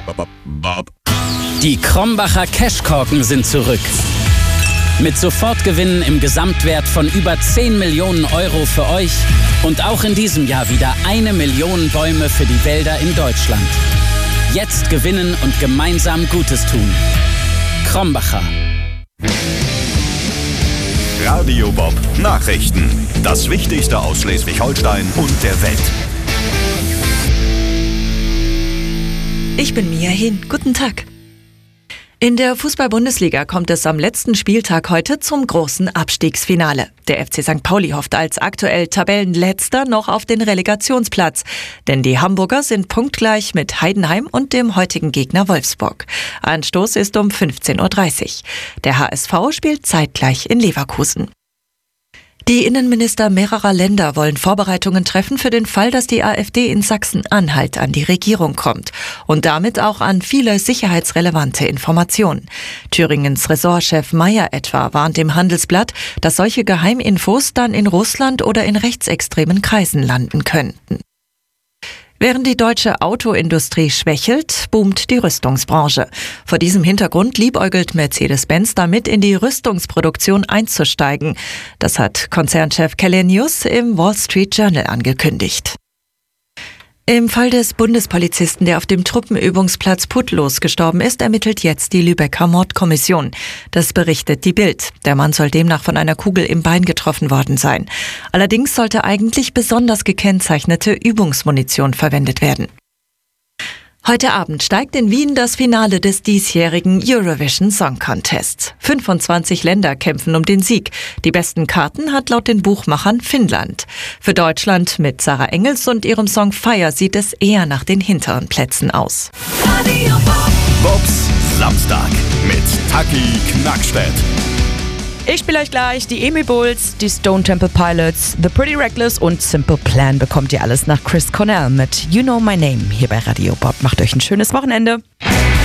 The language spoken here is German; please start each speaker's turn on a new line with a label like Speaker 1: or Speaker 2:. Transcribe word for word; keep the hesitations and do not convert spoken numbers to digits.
Speaker 1: Die Krombacher Cashkorken sind zurück. Mit Sofortgewinnen im Gesamtwert von über zehn Millionen Euro für euch und auch in diesem Jahr wieder eine Million Bäume für die Wälder in Deutschland. Jetzt gewinnen und gemeinsam Gutes tun. Krombacher.
Speaker 2: Radio Bob Nachrichten. Das Wichtigste aus Schleswig-Holstein und der Welt.
Speaker 3: Ich bin Mia Hin. Guten Tag. In der Fußball-Bundesliga kommt es am letzten Spieltag heute zum großen Abstiegsfinale. Der F C Sankt Pauli hofft als aktuell Tabellenletzter noch auf den Relegationsplatz. Denn die Hamburger sind punktgleich mit Heidenheim und dem heutigen Gegner Wolfsburg. Anstoß ist um fünfzehn Uhr dreißig. Der H S V spielt zeitgleich in Leverkusen. Die Innenminister mehrerer Länder wollen Vorbereitungen treffen für den Fall, dass die AfD in Sachsen-Anhalt an die Regierung kommt und damit auch an viele sicherheitsrelevante Informationen. Thüringens Ressortchef Mayer etwa warnt im Handelsblatt, dass solche Geheiminfos dann in Russland oder in rechtsextremen Kreisen landen könnten. Während die deutsche Autoindustrie schwächelt, boomt die Rüstungsbranche. Vor diesem Hintergrund liebäugelt Mercedes-Benz damit, in die Rüstungsproduktion einzusteigen. Das hat Konzernchef Källenius im Wall Street Journal angekündigt. Im Fall des Bundespolizisten, der auf dem Truppenübungsplatz Putlos gestorben ist, ermittelt jetzt die Lübecker Mordkommission. Das berichtet die Bild. Der Mann soll demnach von einer Kugel im Bein getroffen worden sein. Allerdings sollte eigentlich besonders gekennzeichnete Übungsmunition verwendet werden. Heute Abend steigt in Wien das Finale des diesjährigen Eurovision Song Contest. fünfundzwanzig Länder kämpfen um den Sieg. Die besten Karten hat laut den Buchmachern Finnland. Für Deutschland mit Sarah Engels und ihrem Song Fire sieht es eher nach den hinteren Plätzen aus.
Speaker 2: Radio Bob. Bobs Samstag mit Taki Knackstedt.
Speaker 4: Ich spiele euch gleich die Emi Bulls, die Stone Temple Pilots, The Pretty Reckless und Simple Plan bekommt ihr alles nach Chris Cornell mit You Know My Name hier bei Radio Bob. Macht euch ein schönes Wochenende.